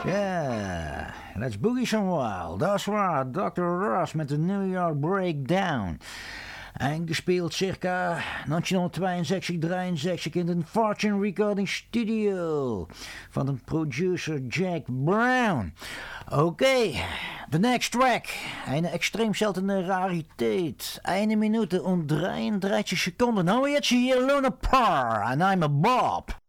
Ja, let's boogie some wild. Dat is waar, Dr. Ross met de New York Breakdown. Eingespeeld circa 1962-63 in de Fortune Recording Studio van de producer Jack Brown. Oké, the next track. Een extreem seltene rariteit. 1 minuut en 33 seconden. Nou, jetzt hier Luna Parr and I'm a Bob.